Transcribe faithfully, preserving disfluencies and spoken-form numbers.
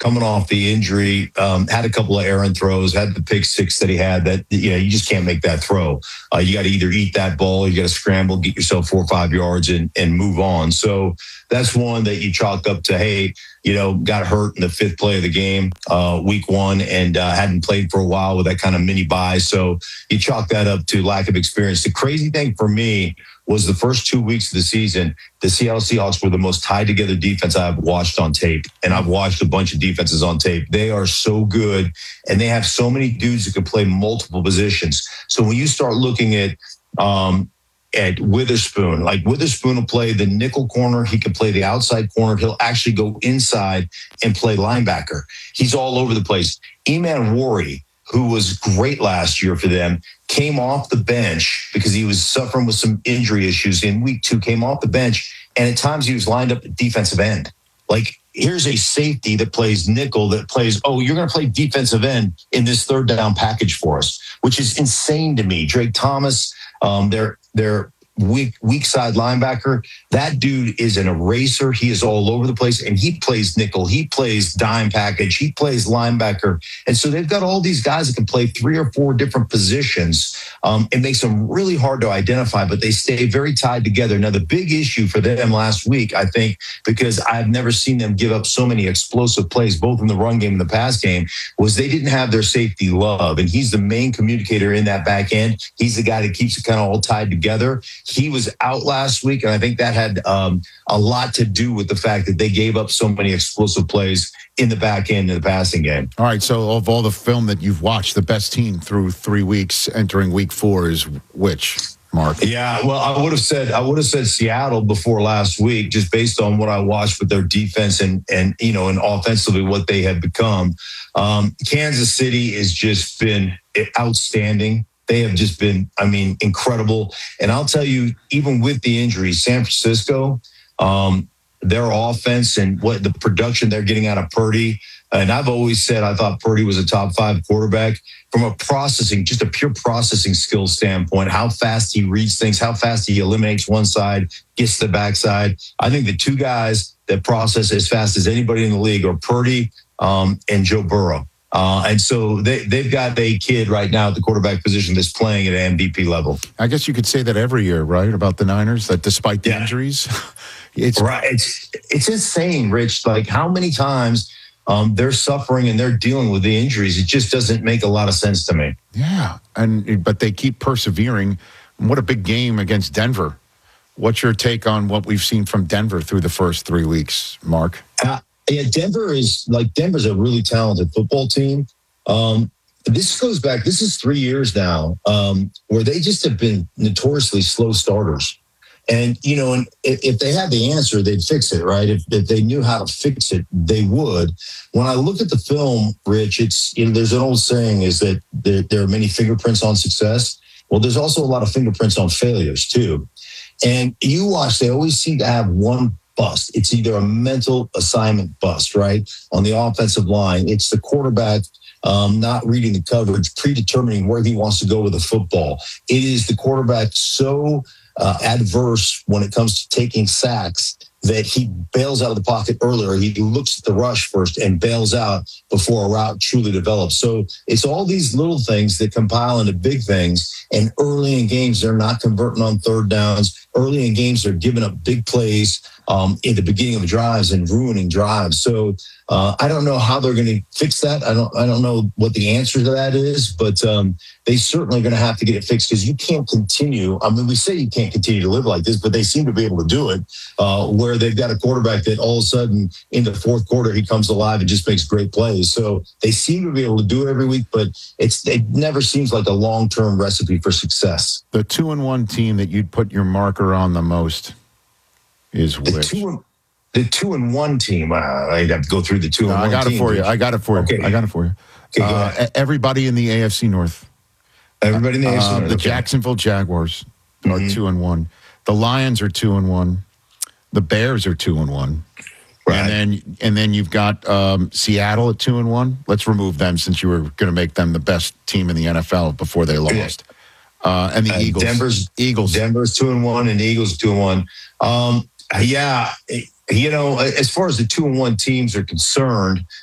coming off the injury, um, had a couple of errant throws, had the pick six that he had that, you know, you just can't make that throw. Uh, you got to either eat that ball, you got to scramble, get yourself four or five yards and, and move on. So that's one that you chalk up to, hey, you know, got hurt in the fifth play of the game, uh, week one, and uh, hadn't played for a while with that kind of mini bye. So you chalk that up to lack of experience. The crazy thing for me was the first two weeks of the season, the Seattle Seahawks were the most tied together defense I've watched on tape. And I've watched a bunch of defenses on tape. They are so good, and they have so many dudes that can play multiple positions. So when you start looking at um, at Witherspoon, like Witherspoon will play the nickel corner. He can play the outside corner. He'll actually go inside and play linebacker. He's all over the place. Eman Wari, who was great last year for them, came off the bench because he was suffering with some injury issues in week two, came off the bench, and at times he was lined up at defensive end. Like, here's a safety that plays nickel that plays, oh, you're going to play defensive end in this third down package for us, which is insane to me. Drake Thomas, um, their, their weak, weak side linebacker, that dude is an eraser. He is all over the place, and he plays nickel. He plays dime package. He plays linebacker. And so they've got all these guys that can play three or four different positions. Um, it makes them really hard to identify, but they stay very tied together. Now, the big issue for them last week, I think, because I've never seen them give up so many explosive plays, both in the run game and the pass game, was they didn't have their safety Love. And he's the main communicator in that back end. He's the guy that keeps it kind of all tied together. He was out last week, and I think that had um, a lot to do with the fact that they gave up so many explosive plays in the back end of the passing game. All right, so of all the film that you've watched, the best team through three weeks entering week four is which, Mark? Yeah, well, I would have said I would have said Seattle before last week, just based on what I watched with their defense and and you know and offensively what they have become. Um, Kansas City has just been outstanding. They have just been, I mean, incredible. And I'll tell you, even with the injuries, San Francisco, um, their offense and what the production they're getting out of Purdy. And I've always said I thought Purdy was a top five quarterback from a processing, just a pure processing skill standpoint, how fast he reads things, how fast he eliminates one side, gets to the backside. I think the two guys that process as fast as anybody in the league are Purdy um, and Joe Burrow. Uh, and so they, they've got a kid right now at the quarterback position that's playing at an M V P level. I guess you could say that every year, right, about the Niners, that despite the yeah. injuries. it's right. It's, it's insane, Rich. Like how many times um, they're suffering and they're dealing with the injuries. It just doesn't make a lot of sense to me. Yeah. and But they keep persevering. What a big game against Denver. What's your take on what we've seen from Denver through the first three weeks, Mark? Uh, Yeah, Denver is like Denver's a really talented football team. Um, this goes back. This is three years now um, where they just have been notoriously slow starters. And, you know, and if, if they had the answer, they'd fix it, right? If, if they knew how to fix it, they would. When I look at the film, Rich, it's, you know, there's an old saying is that there, there are many fingerprints on success. Well, there's also a lot of fingerprints on failures, too. And you watch, they always seem to have one bust. It's either a mental assignment bust, right? On the offensive line, it's the quarterback um, not reading the coverage, predetermining where he wants to go with the football. It is the quarterback so uh, adverse when it comes to taking sacks that he bails out of the pocket earlier. He looks at the rush first and bails out before a route truly develops. So it's all these little things that compile into big things. And early in games, they're not converting on third downs. Early in games, they're giving up big plays um, in the beginning of drives and ruining drives. So uh, I don't know how they're going to fix that. I don't. I don't know what the answer to that is, but um, they certainly are going to have to get it fixed because you can't continue. I mean, we say you can't continue to live like this, but they seem to be able to do it. Uh, where they've got a quarterback that all of a sudden in the fourth quarter he comes alive and just makes great plays. So they seem to be able to do it every week, but it's it never seems like a long-term recipe for success. The two and one team that you'd put your marker on the most is the which? Two and, the two and one team. Uh, I'd have to go through the two no, and I one got team. it for you. I got it for you. Okay. I got it for you. Okay, uh, everybody in the A F C North. Everybody in the A F C uh, North. The okay. Jacksonville Jaguars are mm-hmm. two and one. The Lions are two and one. The Bears are two and one. Right. And then and then you've got um, Seattle at two and one. Let's remove them since you were going to make them the best team in the N F L before they lost. Uh, and the uh, Eagles. Denver's Eagles. Denver's two and one, and Eagles two and one. Um, yeah, you know, as far as the two and one teams are concerned,